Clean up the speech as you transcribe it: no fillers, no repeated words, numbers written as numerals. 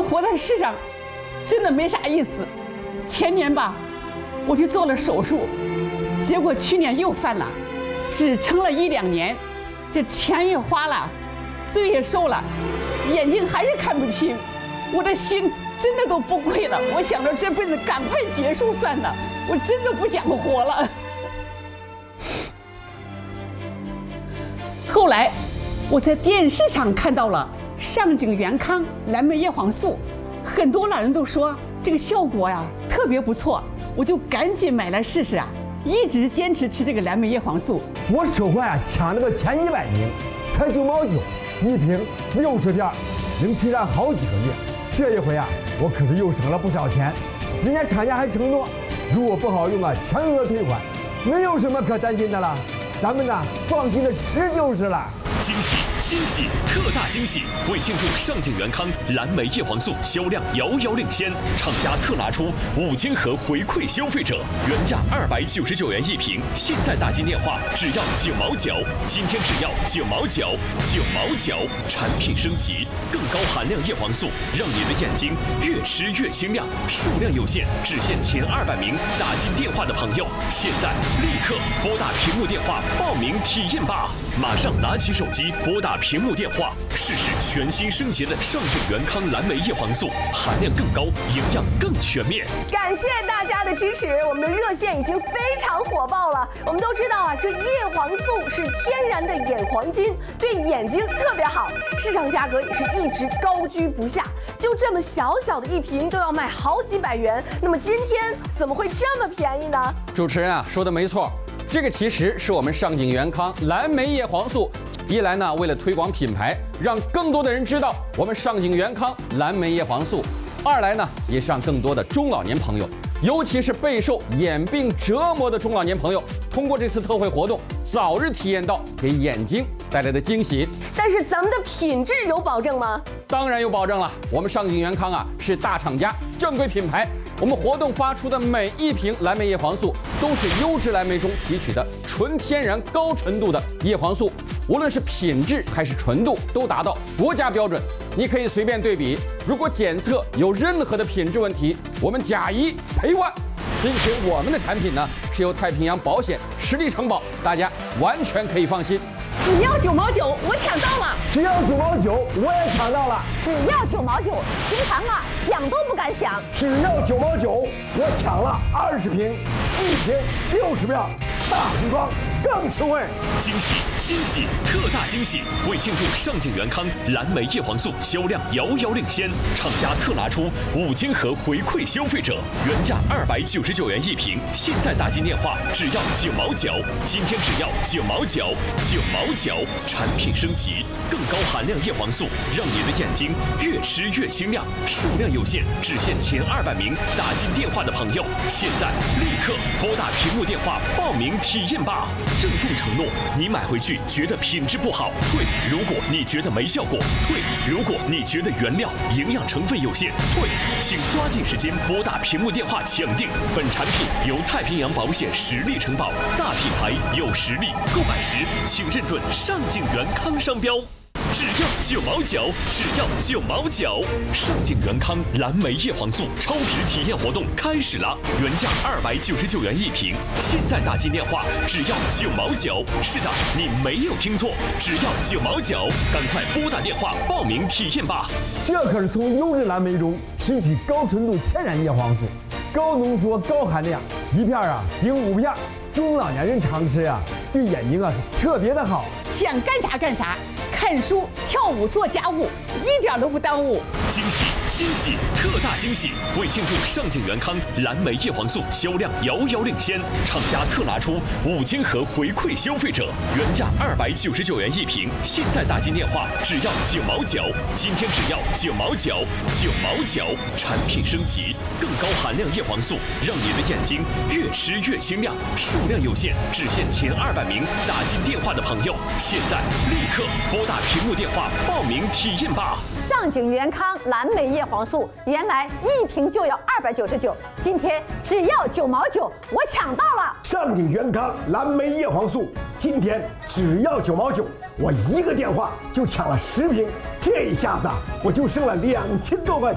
活在世上真的没啥意思。前年吧，我去做了手术，结果去年又犯了，只撑了1、2年，这钱也花了，罪也受了，眼睛还是看不清，我的心真的都崩溃了。我想着这辈子赶快结束算了，我真的不想活了。后来我在电视上看到了上井元康蓝莓叶黄素，很多老人都说这个效果呀特别不错，我就赶紧买来试试啊，一直坚持吃这个蓝莓叶黄素。 我手环啊抢了个前100名，才9毛9一瓶，60片，能吃上好几个月。这一回啊，我可是又省了不少钱。人家厂家还承诺，如果不好用啊，全额退款，没有什么可担心的了。咱们呢，放心的吃就是了。 惊喜惊喜特大惊喜！为庆祝上井元康蓝莓叶黄素销量遥遥领先，厂家特拿出5000盒回馈消费者，原价299元一瓶，现在打进电话只要9毛9，今天只要9毛9，9毛9，产品升级，更高含量叶黄素，让你的眼睛越吃越清亮。数量有限，只限前200名打进电话的朋友，现在立刻拨打屏幕电话报名体验吧！马上拿起手机拨打屏幕电话，试试全新升级的上井元康蓝莓叶黄素，含量更高，营养更全面。 感谢大家的支持，我们的热线已经非常火爆了。我们都知道啊，这叶黄素是天然的眼黄金，对眼睛特别好，市场价格也是一直高居不下。就这么小小的一瓶都要卖好几百元，那么今天怎么会这么便宜呢？ 主持人啊说的没错。这个其实是我们上井元康蓝莓叶黄素，一来呢为了推广品牌，让更多的人知道我们上井元康蓝莓叶黄素；二来呢也是让更多的中老年朋友，尤其是备受眼病折磨的中老年朋友，通过这次特惠活动，早日体验到给眼睛带来的惊喜。 但是咱们的品质有保证吗？ 当然有保证了，我们上井元康啊是大厂家，正规品牌。我们活动发出的每一瓶蓝莓叶黄素都是优质蓝莓中提取的纯天然高纯度的叶黄素，无论是品质还是纯度都达到国家标准。你可以随便对比，如果检测有任何的品质问题，我们假一赔万。并且我们的产品呢是由太平洋保险实力承保，大家完全可以放心。 只要9毛9，我抢到了！ 只要9毛9，我也抢到了！ 只要9毛9，平常啊想都不敢想。 只要9毛9，我抢了20瓶，1瓶60片，大瓶装更实惠！ 惊喜惊喜特大惊喜！为庆祝上井元康蓝莓叶黄素销量遥遥领先，厂家特拿出5000盒回馈消费者，原价299元一瓶，现在打进电话只要9毛9，今天只要9毛9，9毛9，产品升级，更高含量叶黄素，让你的眼睛越吃越清亮。数量有限，只限前200名打进电话的朋友，现在立刻拨打屏幕电话报名体验吧！郑重承诺，你买回去觉得品质不好，退；如果你觉得没效果，退；如果你觉得原料营养成分有限，退。请抓紧时间拨打屏幕电话抢定。本产品由太平洋保险实力承保，大品牌有实力，购买时请认准上井元康商标。只要9毛9，只要9毛9！上井元康蓝莓叶黄素超值体验活动开始了，原价299元一瓶，现在打进电话只要9毛9。是的，你没有听错，只要9毛9，赶快拨打电话报名体验吧！ 这可是从优质蓝莓中提取高纯度天然叶黄素，高浓缩高含量，一片啊顶5片，中老年人常吃啊，对眼睛啊是特别的好。 想干啥干啥，看书、跳舞、做家务，一点都不耽误。 惊喜惊喜特大惊喜！为庆祝上井元康蓝莓叶黄素销量遥遥领先，厂家特拿出5000盒回馈消费者，原价299元一瓶，现在打进电话只要9毛9，今天只要9毛9，9毛9，产品升级，更高含量叶黄素，让你的眼睛越吃越清亮。数量有限，只限前200名打进电话的朋友，现在立刻拨打屏幕电话报名体验吧！ 上井元康蓝莓叶黄素原来一瓶就要299，今天只要9毛9，我抢到了！ 上井元康蓝莓叶黄素今天只要9毛9，我一个电话就抢了10瓶，这一下子我就剩了2000多块钱。